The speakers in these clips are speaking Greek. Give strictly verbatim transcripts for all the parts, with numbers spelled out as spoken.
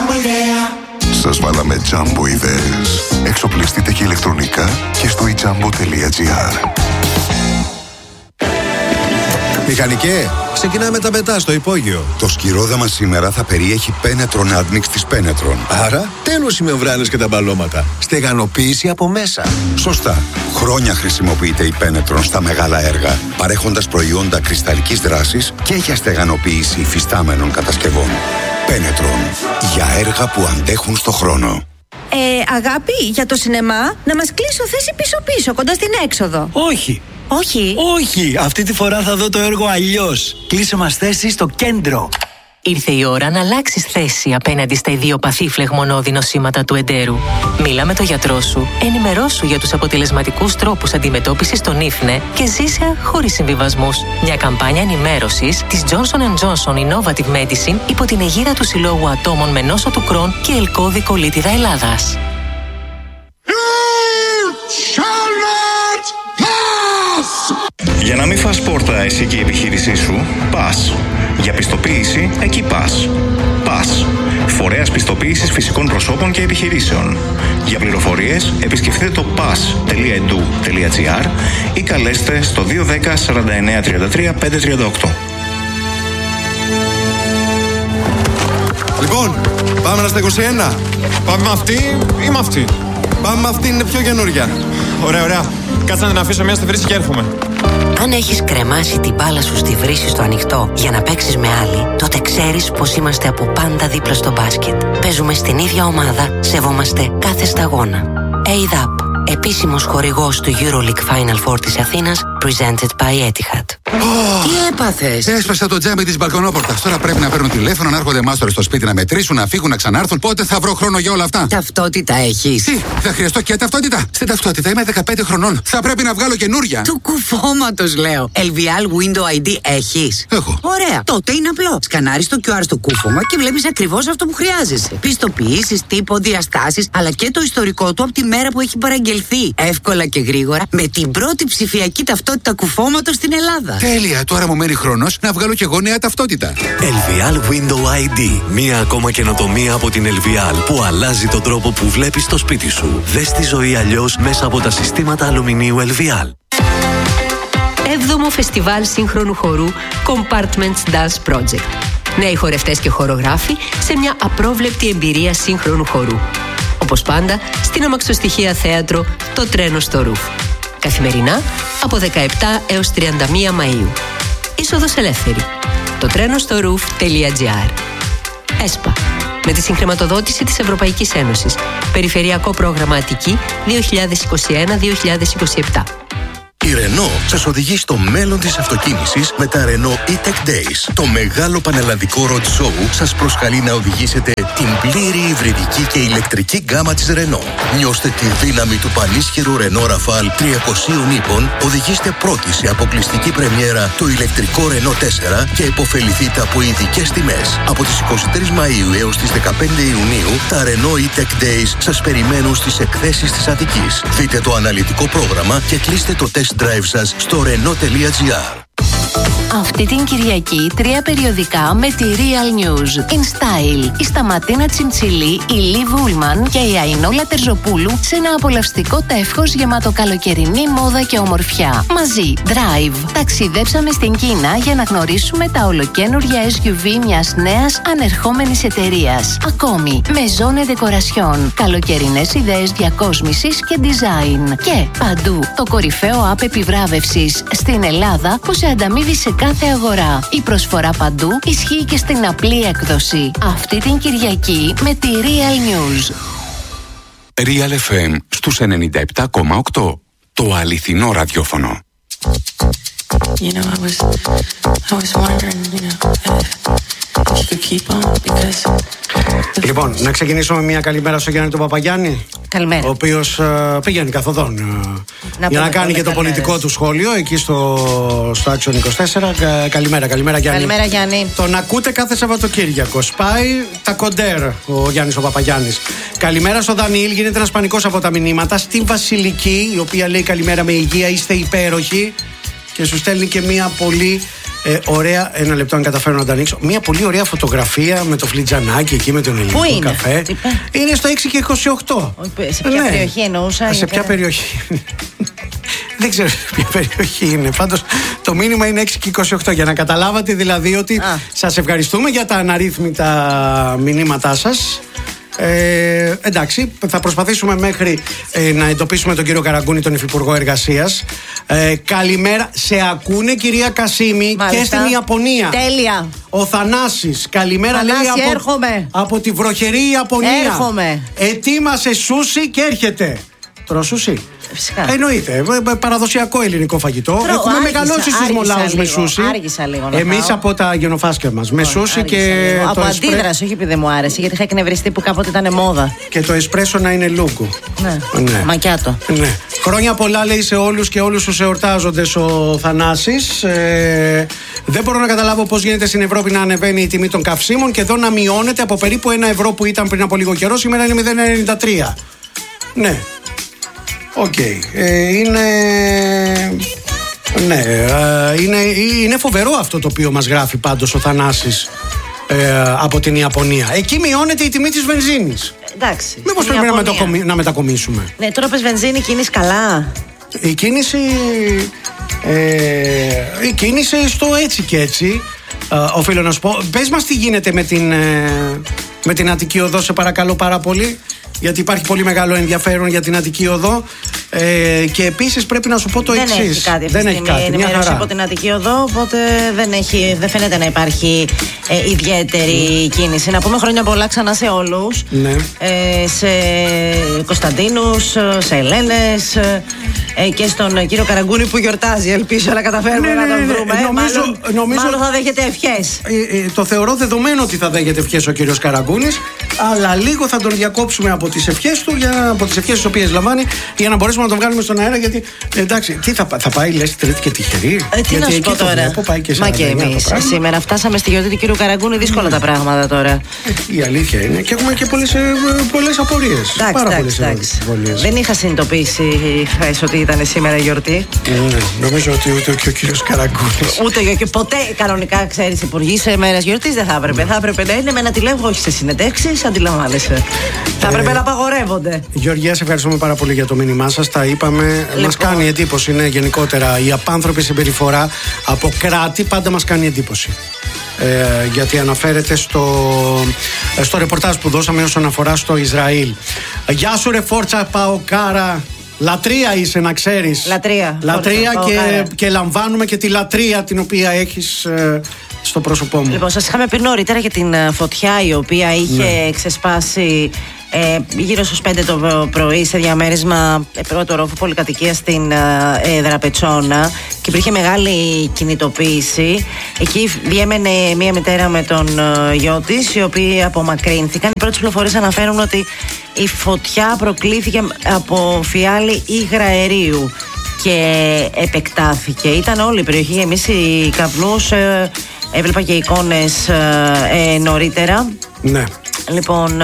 Σας βάλαμε Jumbo ιδέες. Εξοπλιστείτε και ηλεκτρονικά και στο i jumbo τελεία gr. Μηχανικέ, ξεκινάμε τα μετά στο υπόγειο. Το σκυρόδαμα σήμερα θα περιέχει Penetron Admix της Penetron. Άρα, τέλος οι μεμβράνες και τα μπαλώματα. Στεγανοποίηση από μέσα. Σωστά. Χρόνια χρησιμοποιείται η Penetron στα μεγάλα έργα, παρέχοντας προϊόντα κρυσταλλικής δράσης και για στεγανοποίηση υφιστάμενων κατασκευών. Penetron. Για έργα που αντέχουν στο χρόνο. Ε, αγάπη, για το σινεμά, να μας κλείσω θέση πίσω-πίσω, κοντά στην έξοδο. Όχι. Όχι. Όχι, αυτή τη φορά θα δω το έργο αλλιώς. Κλείσε μας θέση στο κέντρο. Ήρθε η ώρα να αλλάξεις θέση απέναντι στα ιδιοπαθή φλεγμονώδη νοσήματα του εντέρου. Μίλα με τον γιατρό σου, ενημερώσου για τους αποτελεσματικούς τρόπους αντιμετώπισης των ίφνε και ζήσε χωρίς συμβιβασμούς. Μια καμπάνια ενημέρωσης της Johnson and Johnson Innovative Medicine υπό την αιγίδα του Συλλόγου Ατόμων με νόσο του Κρόν και ελκώδη κολίτιδα Ελλάδας. Για να μην φας πόρτα εσύ και η επιχείρησή σου, πας. Για πιστοποίηση, εκεί πας. Πας. Φορέας πιστοποίησης φυσικών προσώπων και επιχειρήσεων. Για πληροφορίες, επισκεφτείτε το πας τελεία e d u τελεία g r ή καλέστε στο δύο ένα μηδέν σαράντα εννέα τριάντα τρία πεντακόσια τριάντα οκτώ. Λοιπόν, πάμε στα είκοσι ένα. Πάμε με αυτή ή με αυτή? Πάμε με αυτή, είναι πιο καινούρια. Ωραία, ωραία. Κάτσε να την αφήσω μια στη βρύση και έρχομαι. Αν έχεις κρεμάσει την μπάλα σου στη βρύση στο ανοιχτό για να παίξεις με άλλη, τότε ξέρεις πως είμαστε από πάντα δίπλα στο μπάσκετ. Παίζουμε στην ίδια ομάδα, σεβόμαστε κάθε σταγόνα. έι ντι έι πι, επίσημος χορηγός του EuroLeague Final Four της Αθήνας, presented by Etihad. Oh, τι έπαθες? Έσπασα το τζάμι της μπαλκονόπορτας. Τώρα πρέπει να παίρνουν τηλέφωνο, να έρχονται μάστορες στο σπίτι να μετρήσουν, να φύγουν, να ξανάρθουν. Πότε θα βρω χρόνο για όλα αυτά? Ταυτότητα έχεις? Τι, θα χρειαστώ και ταυτότητα. Στην ταυτότητα είμαι δεκαπέντε χρονών. Θα πρέπει να βγάλω καινούρια. Του κουφώματος λέω. ελ βι ελ Window άι ντι έχεις? Έχω. Ωραία. Τότε είναι απλό. Σκανάρεις το κιου αρ στο κούφωμα και βλέπεις ακριβώς αυτό που χρειάζεσαι. Πιστοποιήσεις, τύπο, διαστάσεις, αλλά και το ιστορικό του από τη μέρα που έχει παραγγελθεί. Εύκολα και γρήγορα με την πρώτη ψηφιακή ταυτότητα κουφώματος στην Ελλάδα. Τέλεια, τώρα μου μένει χρόνος να βγάλω κι εγώ νέα ταυτότητα. ελ βι ελ Window άι ντι. Μία ακόμα καινοτομία από την ελ βι ελ που αλλάζει τον τρόπο που βλέπεις το σπίτι σου. Δες τη ζωή αλλιώς μέσα από τα συστήματα αλουμινίου ελ βι ελ. Έβδομο Φεστιβάλ Σύγχρονου Χορού Compartments Dance Project. Νέοι χορευτές και χορογράφοι σε μια απρόβλεπτη εμπειρία σύγχρονου χορού. Όπως πάντα, στην αμαξοστοιχεία θέατρο Το Τρένο στο Ρουφ. Καθημερινά από δεκαεπτά έως τριάντα μία Μαΐου. Είσοδος ελεύθερη. Το τρένο στο ρουφ τελεία τζι άρ. ΕΣΠΑ. Με τη συγχρηματοδότηση της Ευρωπαϊκής Ένωσης. Περιφερειακό πρόγραμμα Αττική δύο χιλιάδες είκοσι ένα με δύο χιλιάδες είκοσι επτά. Η Renault σας οδηγεί στο μέλλον της αυτοκίνησης με τα Renault E-Tech Days. Το μεγάλο πανελλαδικό road show σας προσκαλεί να οδηγήσετε την πλήρη υβριδική και ηλεκτρική γκάμα της Renault. Νιώστε τη δύναμη του πανίσχυρου Renault Rafale τριακοσίων ύπων, οδηγήστε πρώτοι σε αποκλειστική πρεμιέρα το ηλεκτρικό Renault τέσσερα και υποφεληθείτε από ειδικές τιμές. Από τις εικοστή τρίτη Μαΐου έως τις δεκαπέντε Ιουνίου, τα Renault E-Tech Days σας περιμένουν στις εκθέσεις της Αττικής. Δείτε το αναλυτικό πρόγραμμα και κλείστε το τεστ drive σας στο renault τελεία τζι άρ. Αυτή την Κυριακή τρία περιοδικά με τη Real News. In Style, η Σταματίνα Τσιντσιλή, η Λι Βούλμαν και η Αϊνόλα Τερζοπούλου σε ένα απολαυστικό τεύχος γεμάτο καλοκαιρινή μόδα και ομορφιά. Μαζί, Drive. Ταξιδέψαμε στην Κίνα για να γνωρίσουμε τα ολοκαίνουργια ες γιου βι μιας νέας ανερχόμενης εταιρείας. Ακόμη, Maison Decoration. Καλοκαιρινές ιδέες διακόσμησης και design. Και παντού, το κορυφαίο app επιβράβευσης στην Ελλάδα που σε ανταμείβει σε κάθε αγορά. Η προσφορά παντού ισχύει και στην απλή έκδοση. Αυτή την Κυριακή με τη Real News. Real εφ εμ στους ενενήντα επτά κόμμα οκτώ. Το αληθινό ραδιόφωνο. You know, I was, I was wondering, you know, if you could keep on because... Λοιπόν, να ξεκινήσουμε μια καλημέρα στο Γιάννη τον Παπαγιάννη. Καλημέρα. Ο οποίος uh, πηγαίνει καθοδόν uh, για να κάνει και το πολιτικό του σχόλιο εκεί στο, στο Action είκοσι τέσσερα. Κα, καλημέρα, καλημέρα Γιάννη. Καλημέρα Γιάννη. Τον ακούτε κάθε Σαββατοκύριακο. Σπάει τα κοντέρ ο Γιάννης ο Παπαγιάννης. Καλημέρα στο Δανιήλ, γίνεται ένας πανικός από τα μηνύματα. Στην Βασιλική, η οποία λέει καλημέρα με υγεία, είστε υπέροχοι. Και σου στέλνει και μια πολύ Ε, ωραία, ένα λεπτό αν καταφέρω να τα ανοίξω. Μια πολύ ωραία φωτογραφία με το φλιτζανάκι εκεί με τον ελληνικό Πού είναι? καφέ. Είναι στο έξι και είκοσι οκτώ. Σε ποια ναι. περιοχή εννοούσα? Σε ποια περιοχή? Δεν ξέρω ποια περιοχή είναι. Πάντως το μήνυμα είναι έξι και είκοσι οκτώ. Για να καταλάβατε δηλαδή ότι σας ευχαριστούμε για τα αναρρύθμιτα μηνύματά σας. Ε, εντάξει, θα προσπαθήσουμε μέχρι ε, να εντοπίσουμε τον κύριο Καραγκούνη, τον Υφυπουργό Εργασίας. Ε, καλημέρα. Σε ακούνε, κυρία Κασίμη. Μάλιστα. Και στην Ιαπωνία. Τέλεια. Ο Θανάσης. Καλημέρα, Θανάση, λέει από, έρχομαι. από τη βροχερή Ιαπωνία. Έρχομαι. Ετοίμασε σούσι και έρχεται. Τρώω σούσι? Φυσικά. Εννοείται. Παραδοσιακό ελληνικό φαγητό. Τρώω, Έχουμε άργησα, μεγαλώσει στους μολάους με σούσι. Άργησα λίγο να Εμείς από τα γενοφάσκια μας. Με σούσι και. Λίγο. Το από εσπρέ... αντίδραση, όχι επειδή μου άρεσε, γιατί είχα εκνευριστεί που κάποτε ήταν μόδα. Και το εσπρέσο να είναι λούγκου. Ναι. Ναι. Μακιάτο. Ναι. Χρόνια πολλά, λέει, σε όλους και όλους τους εορτάζοντες ο Θανάσης. Ε, δεν μπορώ να καταλάβω πώς γίνεται στην Ευρώπη να ανεβαίνει η τιμή των καυσίμων και εδώ να μειώνεται από περίπου ένα ευρώ που ήταν πριν από λίγο καιρό. Σήμερα είναι μηδέν κόμμα ενενήντα τρία. Ναι. Οκ. Okay. Ε, είναι... Ναι, ε, είναι, είναι φοβερό αυτό το οποίο μας γράφει πάντως ο Θανάσης ε, από την Ιαπωνία. Εκεί μειώνεται η τιμή της βενζίνης. Εντάξει. Μήπως πρέπει να, μετακομι... να μετακομίσουμε? Ναι, τώρα πες βενζίνη, κινείς καλά. Η κίνηση... Ε, η κίνηση στο έτσι και έτσι. Ε, οφείλω να σου πω. Πες μας τι γίνεται με την, ε, με την Αττική Οδό, σε παρακαλώ πάρα πολύ. Γιατί υπάρχει πολύ μεγάλο ενδιαφέρον για την Αττική Οδό. Ε, και επίσης πρέπει να σου πω το εξής. Δεν έχει κάτι αυτή δεν τη στιγμή ενημέρωση από την Αττική Οδό, οπότε δεν, έχει, δεν φαίνεται να υπάρχει ε, ιδιαίτερη mm. κίνηση. Να πούμε χρόνια πολλά ξανά σε όλους. Ναι. Ε, σε Κωνσταντίνους, σε Ελένες ε, και στον κύριο Καραγκούνη που γιορτάζει. Ελπίζω να καταφέρουμε ναι, να τον βρούμε. Ναι, ναι, νομίζω, μάλλον, νομίζω, μάλλον θα δέχεται ευχές. Ε, ε, το θεωρώ δεδομένο ότι θα δέχεται ευχές ο κύριος Καραγκούνης, αλλά λίγο θα τον διακόψουμε από τις ευχές του, για, από τις ευχές τις οποίες λαμβάνει, για να μπορέσουμε να τον βγάλουμε στον αέρα. Γιατί εντάξει, τι θα, θα πάει, λες, Τρίτη και τυχερή? Ε, τι γιατί να σου πω τώρα. Βλέπω, πάει και Μα και εμείς σήμερα φτάσαμε στη γιορτή του κύριου Καραγκούνη, δύσκολα mm. τα πράγματα τώρα. Ε, η αλήθεια είναι. Και έχουμε και πολλές, πολλές απορίες. Εντάξει, Πάρα εντάξει, εντάξει. πολλές. Δεν είχα συνειδητοποιήσει χθες ότι ήταν σήμερα η γιορτή. Ναι, νομίζω ότι ούτε και ο κύριος Καραγκούνης. Ούτε και ποτέ κανονικά, ξέρεις, υπουργοί σε μέρες γιορτής δεν θα έπρεπε. Θα έπρεπε να είναι με ένα τηλέφωνο, όχι σε συνεντεύξεις, αντιλαμβάνεσαι. Θα έπρεπε να απαγορεύονται. Γεωργία, σε ευχαριστούμε πάρα πολύ για το μήνυμά σας. Τα είπαμε. Λοιπόν. Μας κάνει εντύπωση, ναι, γενικότερα η απάνθρωπη συμπεριφορά από κράτη πάντα μας κάνει εντύπωση. Ε, γιατί αναφέρεται στο, στο ρεπορτάζ που δώσαμε όσον αφορά στο Ισραήλ. Γεια σου, ρε Φόρτσα Παοκάρα. Λατρεία είσαι, να ξέρεις. Λατρεία. Λατρεία και, και λαμβάνουμε και τη λατρεία την οποία έχεις ε, στο πρόσωπό μου. Λοιπόν, σας είχαμε πει νωρίτερα για την φωτιά η οποία είχε ναι. ξεσπάσει ε, γύρω στους πέντε το πρωί σε διαμέρισμα ε, πρώτο ρόφου πολυκατοικία στην ε, Δραπετσόνα και υπήρχε μεγάλη κινητοποίηση. Εκεί διέμενε μία μητέρα με τον ε, γιο της, οι οποίοι απομακρύνθηκαν. Οι πρώτες πληροφορίες αναφέρουν ότι η φωτιά προκλήθηκε από φιάλη υγρα αερίου και επεκτάθηκε. Ήταν όλη η περιοχή γεμίσει καπνούς. Ε, έβλεπα και εικόνες ε, ε, νωρίτερα. Ναι. Λοιπόν,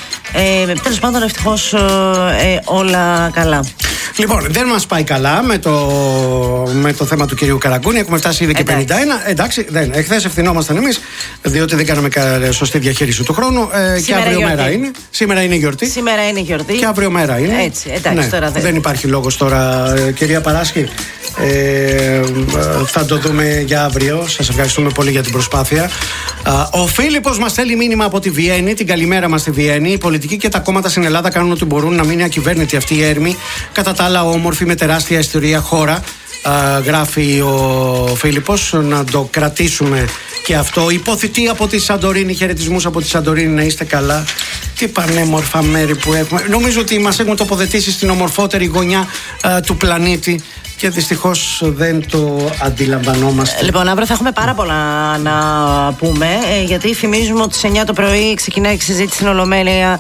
ε, τέλος πάντων ευτυχώς ε, όλα καλά. Λοιπόν, δεν μας πάει καλά με το, με το θέμα του κυρίου Καραγκούνη. Έχουμε φτάσει ήδη και πενήντα ένα. Εντάξει, δεν. Εχθές ευθυνόμασταν εμείς, διότι δεν κάναμε σωστή διαχείριση του χρόνου. Ε, και αύριο γιορτή. Μέρα είναι. Σήμερα είναι γιορτή. Σήμερα είναι γιορτή. Και αύριο μέρα είναι. Έτσι, εντάξει, ναι, τώρα δεν. Δεν υπάρχει λόγος τώρα, κυρία Παράσχη. Ε, θα το δούμε για αύριο. Σας ευχαριστούμε πολύ για την προσπάθεια. Ο Φίλιππος μας στέλνει μήνυμα από τη Βιέννη. Την καλημέρα μας στη Βιέννη. Οι πολιτικοί και τα κόμματα στην Ελλάδα κάνουν ό,τι μπορούν να μείνει ακυβέρνητη αυτή η έρμη. Κατά τα άλλα, όμορφη με τεράστια ιστορία χώρα. Uh, γράφει ο Φίλιππος, να το κρατήσουμε και αυτό. Υποθητή από τη Σαντορίνη, χαιρετισμούς από τη Σαντορίνη, να είστε καλά. Τι πανέμορφα μέρη που έχουμε. Νομίζω ότι μας έχουν τοποθετήσει στην ομορφότερη γωνιά uh, του πλανήτη και δυστυχώς δεν το αντιλαμβανόμαστε. Λοιπόν, αύριο θα έχουμε πάρα πολλά να πούμε, ε, γιατί θυμίζουμε ότι στις εννιά το πρωί ξεκινάει η συζήτηση στην Ολομέλεια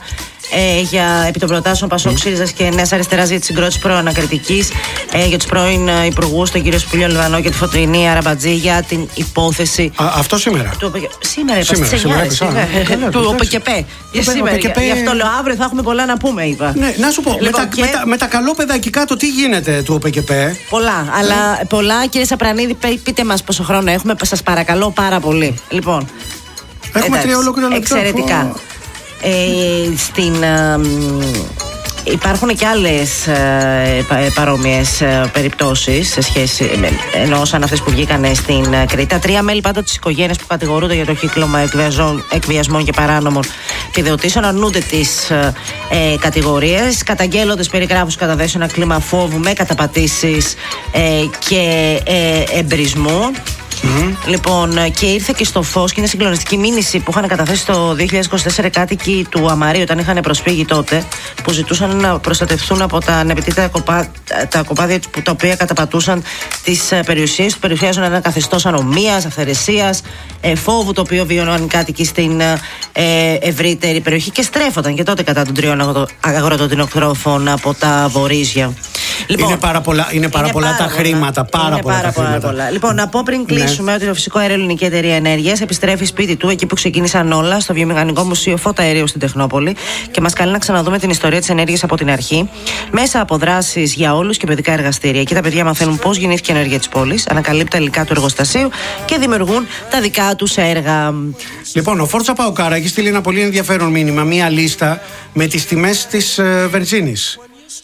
ε, για επί των προτάσεων Πασόκ, ΣΥΡΙΖΑ και Νέα Αριστερά για τη συγκρότηση προανακριτική, ε, για του πρώην υπουργού, τον κύριο Σπηλιό Λιβανό και τη Φωτεινή Αραμπατζή, για την υπόθεση. Α, αυτό σήμερα. Του, σήμερα είπα στις εννιά. Του ΟΠΕΚΕΠΕ. Για σήμερα. Γι' αυτό λέω αύριο θα έχουμε πολλά να πούμε, είπα. Ναι, να σου πω, Λοιπόν, με, τα, και- με, τα, με τα καλόπαιδα εκεί κάτω, τι γίνεται του ΟΠΕΚΕΠΕ. Πολλά, αλλά πολλά, κύριε Σαπρανίδη, πέ- πείτε μας πόσο χρόνο έχουμε, σας παρακαλώ πάρα πολύ. Λοιπόν, Έχουμε εντάξει, τρία ολόκληρα λεπτά. εξαιρετικά. Ε, στην, α, μ, υπάρχουν και άλλες ε, πα- ε, παρόμοιες ε, περιπτώσεις σε σχέση με, ενώ σαν αυτές που βγήκαν στην ε, Κρήτη. Τα τρία μέλη πάντα της οικογένειας που κατηγορούνται για το κύκλωμα εκβιαζών, εκβιασμών και παράνομων επιδοτήσεων αρνούνται τις ε, ε, κατηγορίες, καταγγέλλοντες περιγράφους καταθέσεων ένα κλίμα φόβου με καταπατήσεις ε, και ε, εμπρισμού. Mm-hmm. Λοιπόν, και ήρθε και στο φως και είναι συγκλονιστική μήνυση που είχαν καταθέσει το δύο χιλιάδες είκοσι τέσσερα κάτοικοι του Αμαρίου όταν είχαν προσφύγει τότε, που ζητούσαν να προστατευτούν από τα ανεπιτήτητα κοπά, τα κοπάδια που, τα οποία καταπατούσαν τις περιουσίες του, περιουσιάζουν ένα καθεστώς ανομίας, αυθαιρεσίας, ε, φόβου το οποίο βιώναν οι κάτοικοι στην ε, ευρύτερη περιοχή και στρέφονταν και τότε κατά των τριών αγροτοτινοκτρόφων από τα βορίζια. Λοιπόν, είναι πάρα πολλά, είναι πάρα είναι πολλά πάρα τα πολλά. χρήματα. Πάρα Είναι πολλά πάρα τα πολλά, χρήματα. πολλά. Λοιπόν, να πω πριν κλείσουμε ότι το Φυσικό Αέριο Ελληνική Εταιρεία Ενέργειας επιστρέφει σπίτι του, εκεί που ξεκίνησαν όλα, στο Βιομηχανικό Μουσείο Φώτα Αερίου στην Τεχνόπολη και μας καλεί να ξαναδούμε την ιστορία της ενέργειας από την αρχή, μέσα από δράσεις για όλους και παιδικά εργαστήρια. Εκεί τα παιδιά μαθαίνουν πώς γεννήθηκε η ενέργεια της πόλης, ανακαλύπτουν τα υλικά του εργοστασίου και δημιουργούν τα δικά τους έργα. Λοιπόν, ο Φόρτσα Παοκάρα έχει στείλει ένα πολύ ενδιαφέρον μήνυμα, μία λίστα με τις τιμές της ε, βενζίνης.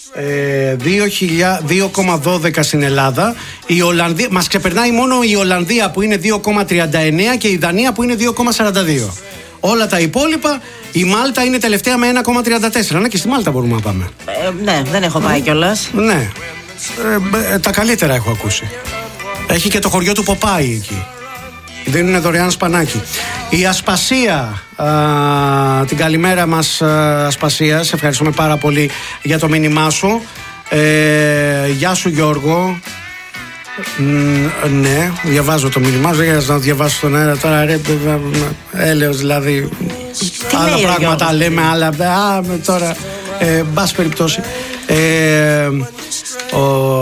Ε, δύο κόμμα δώδεκα στην Ελλάδα. Η Ολλανδία, μας ξεπερνάει μόνο η Ολλανδία που είναι δύο κόμμα τριάντα εννέα και η Δανία που είναι δύο κόμμα σαράντα δύο. Όλα τα υπόλοιπα, η Μάλτα είναι τελευταία με ένα κόμμα τριάντα τέσσερα. Ναι, και στη Μάλτα μπορούμε να πάμε. Ε, ναι, δεν έχω πάει κιόλας. Ναι. Ε, ε, τα καλύτερα έχω ακούσει. Έχει και το χωριό του Ποπάι εκεί. Δίνουν δωρεάν σπανάκι. Η Ασπασία, α, την καλημέρα μας α, Ασπασία, σε ευχαριστούμε πάρα πολύ για το μήνυμά σου. ε, Γεια σου Γιώργο. Μ, ναι, διαβάζω το μήνυμά σου. Δεν να διαβάσω στον αέρα τώρα, ρε, έλεος δηλαδή. Τι άλλα λέει ο πράγματα Γιώργος? λέμε, άλλα. Α, τώρα, ε, μπας περιπτώσει. ε, ο,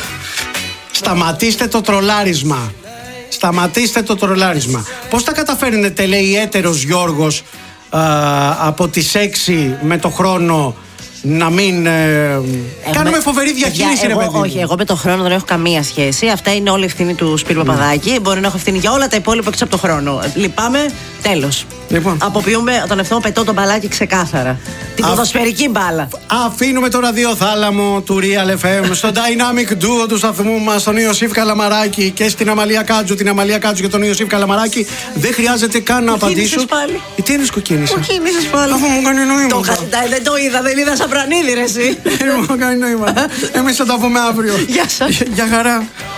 Σταματήστε το τρολάρισμα. Σταματήστε το τρολάρισμα. Πώς τα καταφέρνετε, λέει έτερος Γιώργος, α, από τις έξι με το χρόνο να μην ε, κάνουμε φοβερή διαχείριση, ρε εγώ, παιδί μου. όχι, εγώ με το χρόνο δεν έχω καμία σχέση. Αυτά είναι όλη ευθύνη του Σπύρου Παπαδάκη. Μπορεί να έχω ευθύνη για όλα τα υπόλοιπα έξω από το χρόνο. Λυπάμαι, τέλος. Λοιπόν. Αποποιούμε τον εαυτό μου, πετώ το μπαλάκι ξεκάθαρα. Την ποδοσφαιρική μπάλα. Αφήνουμε το ραδιοθάλαμο του Real εφ εμ στο Dynamic Duo του σταθμού μας, τον Ιωσήφ Καλαμαράκη, και στην Αμαλία Κάτζου, την Αμαλία Κάτζου και τον Ιωσήφ Καλαμαράκη. Δεν χρειάζεται καν να απαντήσω. Πάλι. Τι είναι που κίνησε. Μου κίνησες πάλι. Αφού μου κάνει νόημα. Το, δεν το είδα, δεν είδα Σαπρανίδη, ρε εσύ. Μου κάνει νόημα. Εμείς θα τα πούμε αύριο. Γεια σας. Για χαρά.